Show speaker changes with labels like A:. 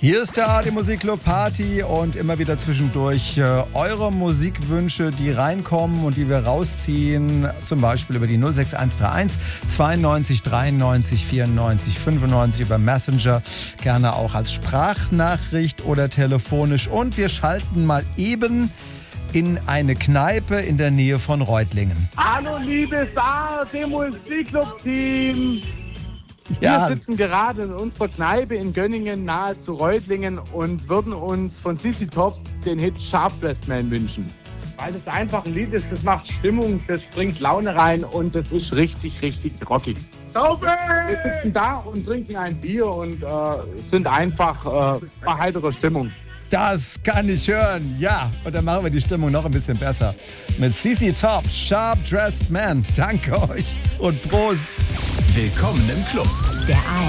A: Hier ist der ARD Musikclub Party und immer wieder zwischendurch eure Musikwünsche, die reinkommen und die wir rausziehen. Zum Beispiel über die 06131 92 93 94 95 über Messenger. Gerne auch als Sprachnachricht oder telefonisch. Und wir schalten mal eben in eine Kneipe in der Nähe von Reutlingen.
B: Hallo liebes ARD Musikclub-Team.
A: Ja.
B: Wir sitzen gerade in unserer Kneipe in Gönningen nahe zu Reutlingen und würden uns von CC Top den Hit Sharp Dressed Man wünschen. Weil das einfach ein Lied ist, das macht Stimmung, das bringt Laune rein und das ist richtig, richtig rockig. Saufen! Wir sitzen da und trinken ein Bier und sind einfach bei heiterer Stimmung.
A: Das kann ich hören, ja. Und dann machen wir die Stimmung noch ein bisschen besser. Mit CC Top, Sharp Dressed Man. Danke euch und Prost.
C: Willkommen im Club.
D: Der ARD